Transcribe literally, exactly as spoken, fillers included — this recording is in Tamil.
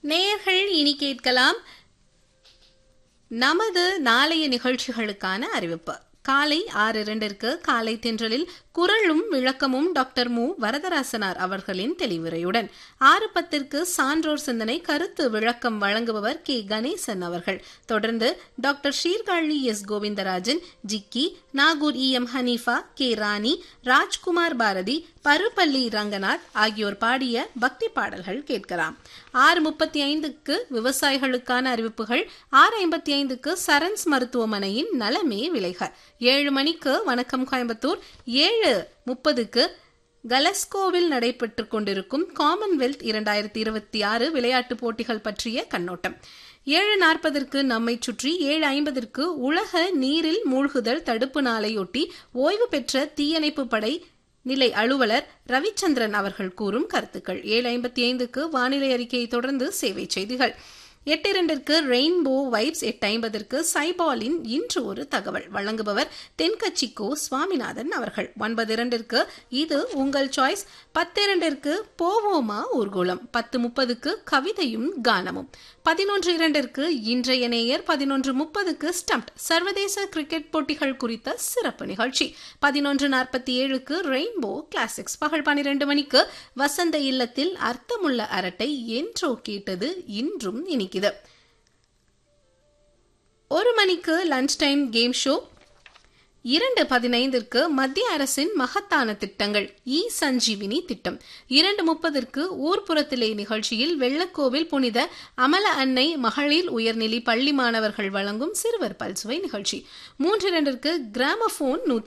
நேயர்கள் இனி கேட்கலாம் நமது நாளைய நிகழ்ச்சிகளுக்கான அறிவிப்பு. காலை ஆறு இரண்டிற்கு காலை தென்றலில் குரலும் விளக்கமும் டாக்டர் மு வரதராசனார் அவர்களின் தெளிவுரையுடன், ஆறு பத்திற்கு சான்றோர் சிந்தனை கருத்து விளக்கம் வழங்குபவர் கே கணேசன் அவர்கள். தொடர்ந்து doctor Sirkazhi S Govindarajan, Jikki, Nagore E M Hanifa, K ராணி, ராஜ்குமார் பாரதி, பருப்பள்ளி ரங்கநாத் ஆகியோர் பாடிய பக்தி பாடல்கள் கேட்கலாம். ஆறு முப்பத்தி ஐந்துக்கு விவசாயிகளுக்கான அறிவிப்புகள், ஆறு ஐம்பத்தி ஐந்துக்கு சரண்ஸ் மருத்துவமனையின் நலமே விளைக, ஏழு மணிக்கு வணக்கம் கோயம்புத்தூர், ஏழு முப்பதுக்கு கலஸ்கோவில் நடைபெற்றுக் கொண்டிருக்கும் காமன்வெல்த் இரண்டாயிரத்தி இருபத்தி ஆறு விளையாட்டுப் போட்டிகள் பற்றிய கண்ணோட்டம், ஏழு நாற்பதற்கு நம்மை சுற்றி, ஏழு ஐம்பதற்கு உலக நீரில் மூழ்குதல் தடுப்பு நாளையொட்டி ஓய்வு பெற்ற தீயணைப்பு படை நிலை அலுவலர் ரவிச்சந்திரன் அவர்கள் கூறும் கருத்துக்கள், ஏழு ஐம்பத்தி ஐந்துக்கு வானிலை அறிக்கையை தொடர்ந்து சேவை செய்திகள், எட்டு இரண்டிற்கு ரெயின்போ வைப்ஸ், எட்டு ஐம்பதற்கு சைபாலின் இன்று ஒரு தகவல் வழங்குபவர் தென்கட்சிக்கோ சுவாமிநாதன் அவர்கள், ஒன்பது இரண்டிற்கு இது உங்கள் சாய்ஸ், பத்து இரண்டிற்கு போவோமா ஊர்கோலம், பத்து முப்பதுக்கு கவிதையும் கானமும், பதினொன்று இரண்டிற்கு இன்றைய நேயர், பதினொன்று முப்பதுக்கு ஸ்டம்ப்ட் சர்வதேச கிரிக்கெட் போட்டிகள் குறித்த சிறப்பு நிகழ்ச்சி, பதினொன்று நாற்பத்தி ஏழுக்கு ரெயின்போ கிளாசிக்ஸ், பகல் பனிரெண்டு மணிக்கு வசந்த இல்லத்தில் அர்த்தமுள்ள அரட்டை என்றோ கேட்டது இன்றும் இனிக்குது, ஒரு மணிக்கு லஞ்ச் டைம் கேம் ஷோ, இரண்டு பதினைந்திற்கு மத்திய அரசின் மகத்தான திட்டங்கள் இ சஞ்சீவினி திட்டம், இரண்டு முப்பதற்கு ஊர்ப்புறத்திலே நிகழ்ச்சியில் வெள்ளக்கோவில் புனித அமல அன்னை மகளிர் உயர்நிலை பள்ளி மாணவர்கள் வழங்கும் சிறுவர் பல்சுவை நிகழ்ச்சி, மூன்று இரண்டிற்கு கிராமபோன்